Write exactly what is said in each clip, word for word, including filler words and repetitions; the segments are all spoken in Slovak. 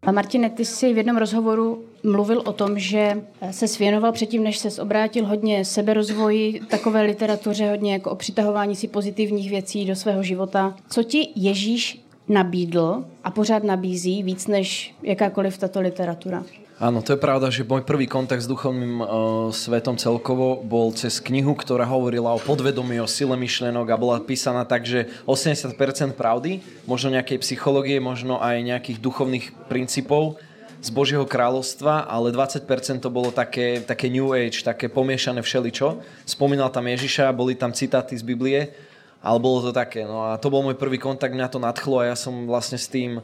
A Martine, ty jsi v jednom rozhovoru mluvil o tom, že se svěnoval předtím, než ses obrátil, hodně seberozvoji, takové literatuře, hodně jako o přitahování si pozitivních věcí do svého života. Co ti Ježíš nabídl a pořád nabízí víc než jakákoliv tato literatura? Áno, to je pravda, že môj prvý kontakt s duchovným uh, svetom celkovo bol cez knihu, ktorá hovorila o podvedomí, o sile myšlienok a bola písaná tak, že osemdesiat percent pravdy, možno nejakej psychológie, možno aj nejakých duchovných princípov z Božieho kráľovstva, ale dvadsať percent to bolo také, také New Age, také pomiešané všeličo. Spomínal tam Ježiša, boli tam citáty z Biblie, ale bolo to také. No a to bol môj prvý kontakt, mňa to nadchlo a ja som vlastne s tým uh,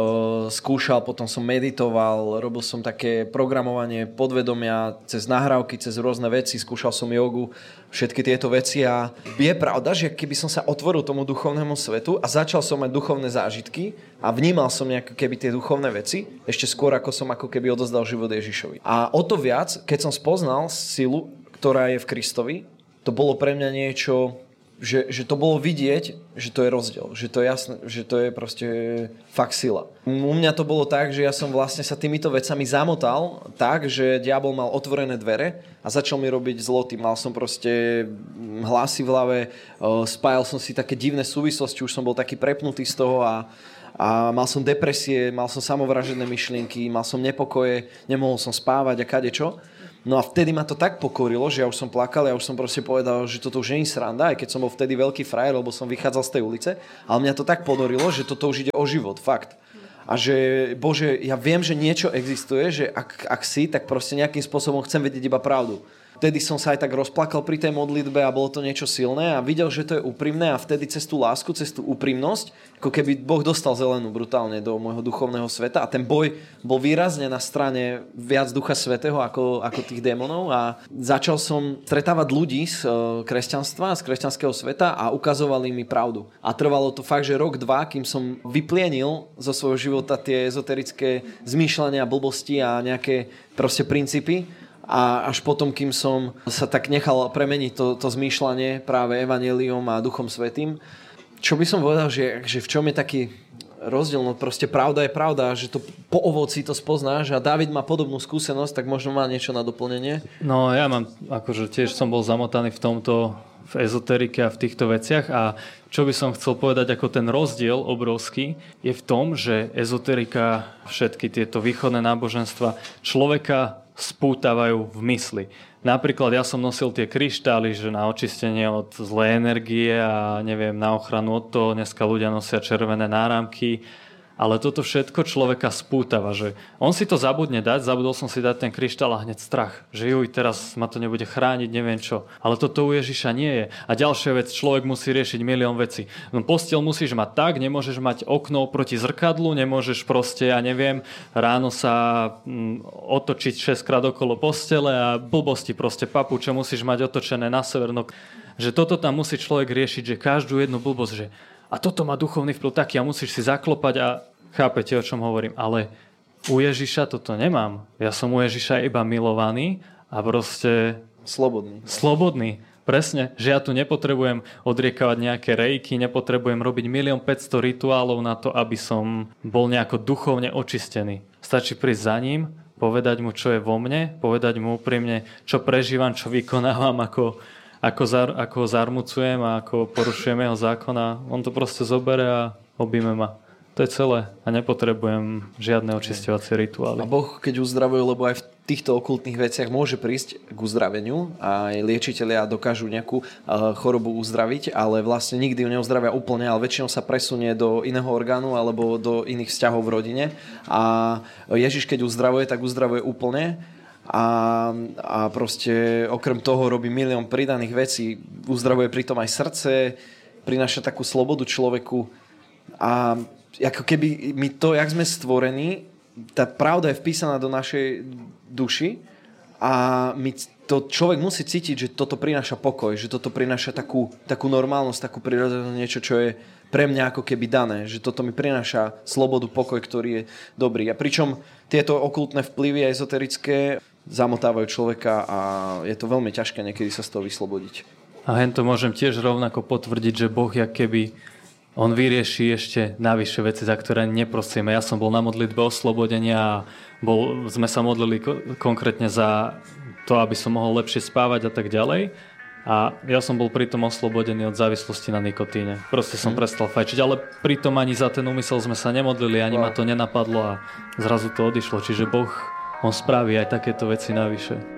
skúšal, potom som meditoval, robil som také programovanie podvedomia cez nahrávky, cez rôzne veci, skúšal som jogu, všetky tieto veci a je pravda, že keby som sa otvoril tomu duchovnému svetu a začal som mať duchovné zážitky a vnímal som nejaké keby tie duchovné veci, ešte skôr ako som ako keby odozdal život Ježišovi. A o to viac, keď som spoznal silu, ktorá je v Kristovi, to bolo pre mňa niečo, Že, že to bolo vidieť, že to je rozdiel, že to je jasné, že to je proste fakt sila. U mňa to bolo tak, že ja som vlastne sa týmito vecami zamotal tak, že diabol mal otvorené dvere a začal mi robiť zloty. Mal som proste hlasy v hlave, spájal som si také divné súvislosti, už som bol taký prepnutý z toho a A mal som depresie, mal som samovražedné myšlienky, mal som nepokoje, nemohol som spávať a kadečo. No a vtedy ma to tak pokorilo, že ja už som plakal, ja už som proste povedal, že toto už nie je sranda, aj keď som bol vtedy veľký frajer, lebo som vychádzal z tej ulice, ale mňa to tak podorilo, že toto už ide o život, fakt. A že, Bože, ja viem, že niečo existuje, že ak, ak si, tak proste nejakým spôsobom chcem vedieť iba pravdu. Vtedy som sa aj tak rozplakal pri tej modlitbe a bolo to niečo silné a videl, že to je úprimné a vtedy cez tú lásku, cez tú úprimnosť, ako keby Boh dostal zelenú brutálne do môjho duchovného sveta a ten boj bol výrazne na strane viac Ducha Svätého ako, ako tých démonov a začal som stretávať ľudí z kresťanstva, z kresťanského sveta a ukazovali mi pravdu. A trvalo to fakt, že rok, dva, kým som vyplienil zo svojho života tie ezoterické zmýšľania, blbosti a nejaké proste princípy. A až potom, kým som sa tak nechal premeniť to, to zmýšľanie práve evanjeliom a Duchom Svätým. Čo by som povedal, že, že v čom je taký rozdiel? No proste pravda je pravda, že to po ovoci to spoznáš a Dávid má podobnú skúsenosť, tak možno má niečo na doplnenie? No ja mám, akože tiež som bol zamotaný v tomto, v ezoterike a v týchto veciach a čo by som chcel povedať ako ten rozdiel obrovský je v tom, že ezoterika, všetky tieto východné náboženstva človeka spútavajú v mysli. Napríklad ja som nosil tie kryštály, že na očistenie od zlej energie a neviem, na ochranu od toho. Dneska ľudia nosia červené náramky. Ale toto všetko človeka spútava, že on si to zabudne dať, zabudol som si dať ten kryštál a hneď strach, že juj, teraz ma to nebude chrániť, neviem čo. Ale toto u Ježiša nie je. A ďalšia vec, človek musí riešiť milión vecí. No posteľ musíš mať tak, nemôžeš mať okno proti zrkadlu, nemôžeš proste, ja neviem, ráno sa mm, otočiť šesťkrát okolo postele a blbosti proste papuče musíš mať otočené na sever. No, že toto tam musí človek riešiť, že každú jednu blbosť, že a toto má duchovný vplyv taký a musíš si zaklopať a chápete, o čom hovorím. Ale u Ježiša toto nemám. Ja som u Ježiša iba milovaný a proste slobodný. Slobodný. Presne, že ja tu nepotrebujem odriekavať nejaké rejky, nepotrebujem robiť milión päťsto rituálov na to, aby som bol nejako duchovne očistený. Stačí prísť za ním, povedať mu, čo je vo mne, povedať mu úprimne, čo prežívam, čo vykonávam, ako Ako, zar, ako ho zarmucujem a ako porušujem jeho zákon a on to proste zobere a objíme ma. To je celé a nepotrebujem žiadne očisťovacie rituály. A Boh, keď uzdravuje, lebo aj v týchto okultných veciach môže prísť k uzdraveniu a aj liečitelia dokážu nejakú uh, chorobu uzdraviť, ale vlastne nikdy ju neuzdravia úplne, ale väčšinou sa presunie do iného orgánu alebo do iných vzťahov v rodine a Ježiš, keď uzdravuje, tak uzdravuje úplne. A, a proste okrem toho robí milión pridaných vecí, uzdravuje pritom aj srdce, prináša takú slobodu človeku a ako keby my to, jak sme stvorení, tá pravda je vpísaná do našej duši a my to človek musí cítiť, že toto prináša pokoj, že toto prináša takú, takú normálnosť, takú prirodzenú niečo, čo je pre mňa ako keby dané, že toto mi prináša slobodu, pokoj, ktorý je dobrý. A pričom tieto okultné vplyvy ezoterické zamotávajú človeka a je to veľmi ťažké niekedy sa z toho vyslobodiť. A hen to môžem tiež rovnako potvrdiť, že Boh jak keby on vyrieši ešte navyše veci, za ktoré neprosíme. Ja som bol na modlitbe oslobodenia a bol, sme sa modlili ko- konkrétne za to, aby som mohol lepšie spávať a tak ďalej. A ja som bol pritom oslobodený od závislosti na nikotíne. Proste som hmm. prestal fajčiť, ale pritom ani za ten úmysel sme sa nemodlili, ani wow. ma to nenapadlo a zrazu to odišlo. Čiže Boh, on spraví aj takéto veci navyše.